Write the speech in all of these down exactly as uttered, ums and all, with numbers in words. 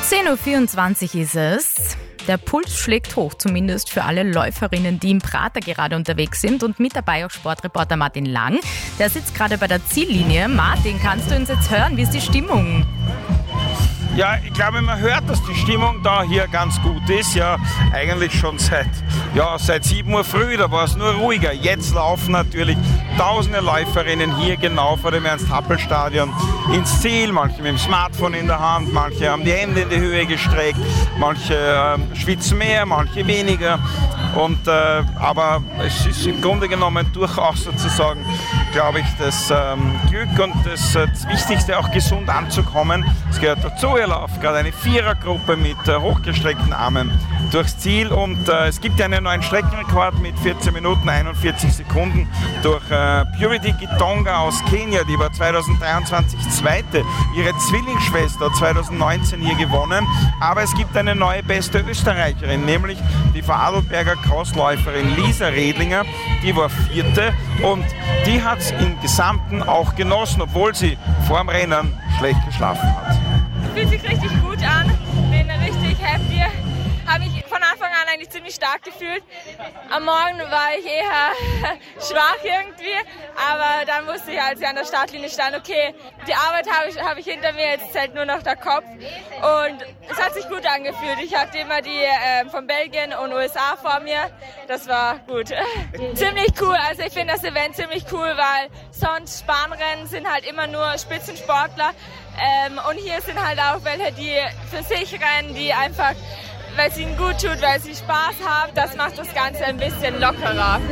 zehn Uhr vierundzwanzig ist es. Der Puls schlägt hoch, zumindest für alle Läuferinnen, die im Prater gerade unterwegs sind. Und mit dabei auch Sportreporter Martin Lang. Der sitzt gerade bei der Ziellinie. Martin, kannst du uns jetzt hören? Wie ist die Stimmung? Ja, ich glaube, man hört, dass die Stimmung da hier ganz gut ist. Ja, eigentlich schon seit, ja, seit sieben Uhr früh, da war es nur ruhiger. Jetzt laufen natürlich tausende Läuferinnen hier genau vor dem Ernst-Happel-Stadion ins Ziel. Manche mit dem Smartphone in der Hand, manche haben die Hände in die Höhe gestreckt, manche äh, schwitzen mehr, manche weniger. Und, äh, aber es ist im Grunde genommen durchaus sozusagen, glaube ich, das ähm, Glück und das, äh, das Wichtigste, auch gesund anzukommen. Es gehört dazu, ihr lauft gerade eine Vierergruppe mit äh, hochgestreckten Armen durchs Ziel und äh, es gibt ja einen neuen Streckenrekord mit vierzehn Minuten einundvierzig Sekunden durch äh, Purity Gitonga aus Kenia, die war zweitausenddreiundzwanzig Zweite. Ihre Zwillingsschwester zwanzig neunzehn hier gewonnen, aber es gibt eine neue beste Österreicherin, nämlich die Vorarlberger Crossläuferin Lisa Redlinger, die war Vierte und die hat es im Gesamten auch genossen, obwohl sie vor dem Rennen schlecht geschlafen hat. Fühlt sich richtig gut an, bin richtig happy. Habe mich von Anfang an eigentlich ziemlich stark gefühlt. Am Morgen war ich eher schwach irgendwie, aber dann wusste ich, als ich an der Startlinie stand, okay, die Arbeit habe ich, habe ich hinter mir, jetzt zählt nur noch der Kopf. Und es hat sich gut angefühlt. Ich hatte immer die äh, von Belgien und U S A vor mir. Das war gut. Ziemlich cool, also ich finde das Event ziemlich cool, weil sonst Bahnrennen sind halt immer nur Spitzensportler. Ähm, und hier sind halt auch welche, die für sich rennen, die einfach, weil es ihnen gut tut, weil sie Spaß haben. Das macht das Ganze ein bisschen lockerer.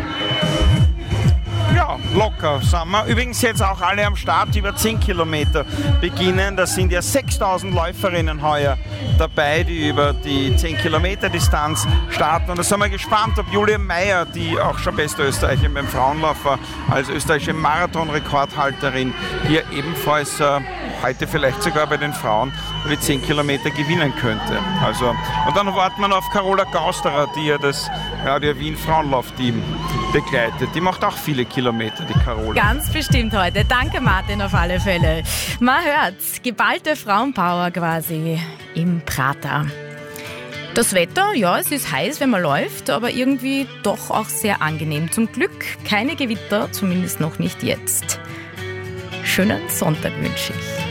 Ja, locker sind wir. Übrigens jetzt auch alle am Start über zehn Kilometer beginnen. Da sind ja sechstausend Läuferinnen heuer dabei, die über die zehn Kilometer Distanz starten. Und da sind wir gespannt, ob Julia Meyer, die auch schon beste Österreicherin beim Frauenlauf war, als österreichische Marathon-Rekordhalterin hier ebenfalls äh, heute vielleicht sogar bei den Frauen die zehn Kilometer gewinnen könnte. Also, und dann warten wir noch auf Carola Gausterer, die ja das Radio Wien Frauenlauf-Team begleitet. Die macht auch viele Kilometer, die Carola. Ganz bestimmt heute. Danke, Martin, auf alle Fälle. Man hört, geballte Frauenpower quasi im Prater. Das Wetter, ja, es ist heiß, wenn man läuft, aber irgendwie doch auch sehr angenehm. Zum Glück keine Gewitter, zumindest noch nicht jetzt. Schönen Sonntag wünsche ich.